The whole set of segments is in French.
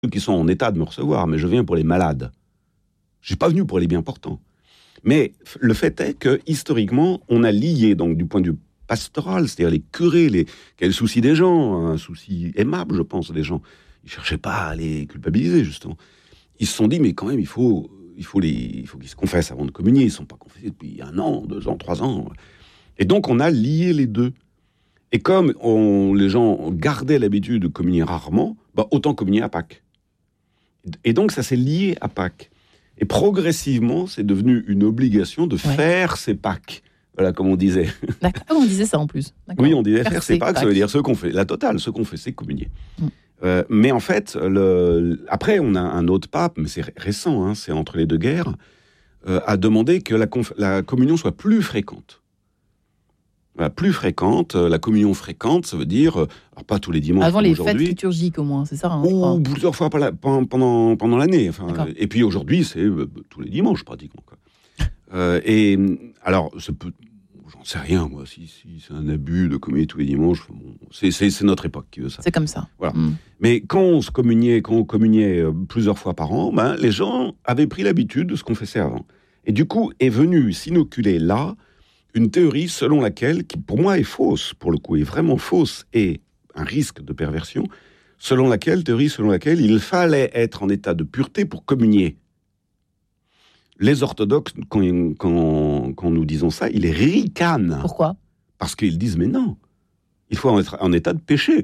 ceux qui sont en état de me recevoir, mais je viens pour les malades. Je suis pas venu pour les bien portants. Mais le fait est que, historiquement, on a lié, donc, du point de vue pastoral, c'est-à-dire les curés, quel est le souci des gens, un souci aimable, je pense, des gens. Ils cherchaient pas à les culpabiliser, justement. Ils se sont dit, mais quand même, il faut qu'ils se confessent avant de communier. Ils ne sont pas confessés depuis 1 an, 2 ans, 3 ans. Et donc, on a lié les deux. Et comme les gens gardaient l'habitude de communier rarement, autant communier à Pâques. Et donc, ça s'est lié à Pâques. Et progressivement, c'est devenu une obligation de faire ces Pâques. Voilà, comme on disait. D'accord, on disait ça en plus. D'accord. Oui, on disait faire ces Pâques, ça veut dire ce qu'on fait. La totale, ce qu'on fait, c'est communier. Mais en fait, après, on a un autre pape, mais c'est récent, hein, c'est entre les deux guerres, a demandé que la communion soit plus fréquente. Voilà, plus fréquente, la communion fréquente, ça veut dire, alors pas tous les dimanches. Avant les fêtes liturgiques au moins, c'est ça, hein, ou plusieurs fois pendant l'année. Enfin, et puis aujourd'hui, c'est tous les dimanches pratiquement. Quoi. Et alors, j'en sais rien, moi, si c'est un abus de communier tous les dimanches, c'est notre époque qui veut ça. C'est comme ça. Voilà. Mais quand on communiait plusieurs fois par an, les gens avaient pris l'habitude de se confesser avant. Et du coup, est venue s'inoculer là une théorie selon laquelle, qui pour moi est fausse, pour le coup, est vraiment fausse, et un risque de perversion, selon laquelle il fallait être en état de pureté pour communier. Les orthodoxes, quand nous disons ça, ils ricanent. Pourquoi ? Parce qu'ils disent, mais non, il faut être en état de péché.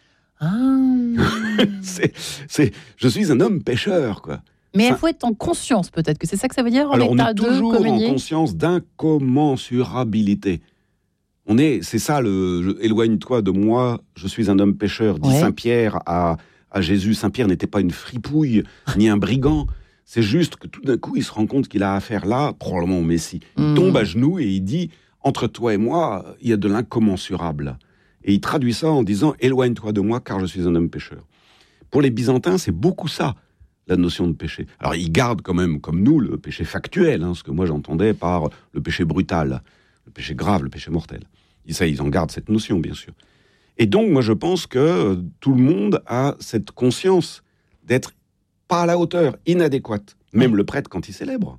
Je suis un homme pécheur, quoi. Mais il faut être en conscience, peut-être, que c'est ça que ça veut dire, alors, on est toujours en conscience d'incommensurabilité. C'est ça, éloigne-toi de moi, je suis un homme pécheur, dit Saint Pierre à Jésus. Saint Pierre n'était pas une fripouille, ni un brigand. C'est juste que tout d'un coup, il se rend compte qu'il a affaire là, probablement au Messie. Il tombe à genoux et il dit, entre toi et moi, il y a de l'incommensurable. Et il traduit ça en disant, éloigne-toi de moi, car je suis un homme pécheur. Pour les Byzantins, c'est beaucoup ça, la notion de péché. Alors, ils gardent quand même, comme nous, le péché factuel, ce que moi j'entendais par le péché brutal, le péché grave, le péché mortel. Ils en gardent cette notion, bien sûr. Et donc, moi, je pense que tout le monde a cette conscience d'être pas à la hauteur, inadéquate. Même le prêtre quand il célèbre.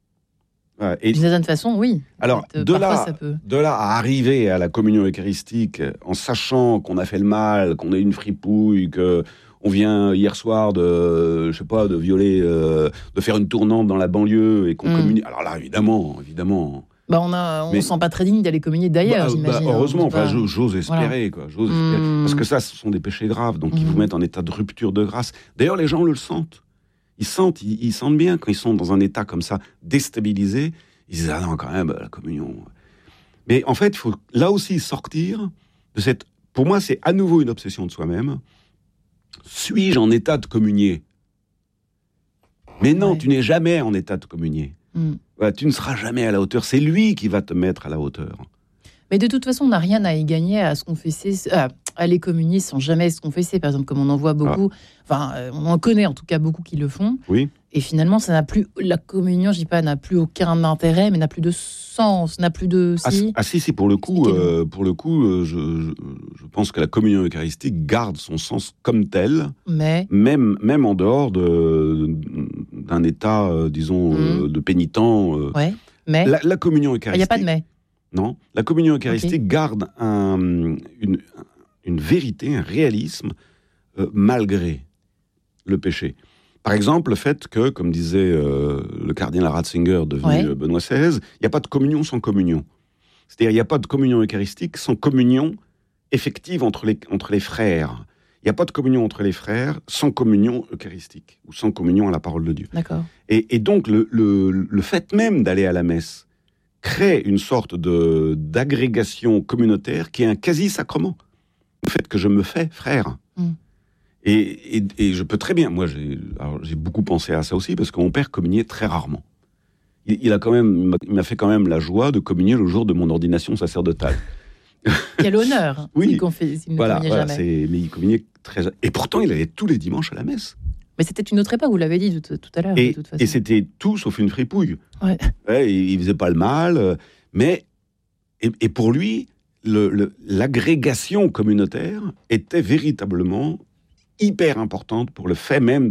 Et d'une certaine façon, oui. Alors, de là à arriver à la communion eucharistique en sachant qu'on a fait le mal, qu'on est une fripouille, qu'on vient hier soir de violer, de faire une tournante dans la banlieu et qu'on communie. Alors là, évidemment. On ne sent pas très digne d'aller communier d'ailleurs, j'imagine. Heureusement, j'ose espérer. Voilà. J'ose espérer. Parce que ça, ce sont des péchés graves, donc ils vous mettent en état de rupture de grâce. D'ailleurs, les gens le sentent. Ils sentent bien quand ils sont dans un état comme ça, déstabilisé. Ils disent, ah non, quand même, la communion. Mais en fait, il faut là aussi sortir de cette... Pour moi, c'est à nouveau une obsession de soi-même. Suis-je en état de communier ? Mais non, tu n'es jamais en état de communier. Tu ne seras jamais à la hauteur. C'est lui qui va te mettre à la hauteur. Mais de toute façon, on n'a rien à y gagner à se confesser, à aller communier sans jamais se confesser. Par exemple, comme on en voit beaucoup, on en connaît en tout cas beaucoup qui le font. Oui. Et finalement, la communion, je dis pas, n'a plus aucun intérêt, mais n'a plus de sens, n'a plus de... Si, pour le coup, je pense que la communion eucharistique garde son sens comme tel, même en dehors d'un état, de pénitent. Mais la communion eucharistique... Il n'y a pas de mais. Non, la communion eucharistique garde une vérité, un réalisme, malgré le péché. Par exemple, le fait que, comme disait le cardinal Ratzinger, devenu Benoît XVI, il n'y a pas de communion sans communion. C'est-à-dire, il n'y a pas de communion eucharistique sans communion effective entre les frères. Il n'y a pas de communion entre les frères sans communion eucharistique, ou sans communion à la parole de Dieu. D'accord. Et donc, le fait même d'aller à la messe crée une sorte d'agrégation communautaire qui est un quasi-sacrement. Le fait que je me fais frère. Et je peux très bien... Moi, j'ai beaucoup pensé à ça aussi, parce que mon père communiait très rarement. Il m'a fait quand même la joie de communier le jour de mon ordination sacerdotale. Quel honneur. Oui. S'il ne communiait jamais. Mais il communiait très... Et pourtant, il allait tous les dimanches à la messe. Mais c'était une autre époque, vous l'avez dit tout à l'heure. Et, de toute façon. Et c'était tout sauf une fripouille. Il faisait pas le mal, mais... Et pour lui, l'agrégation communautaire était véritablement hyper importante pour le fait même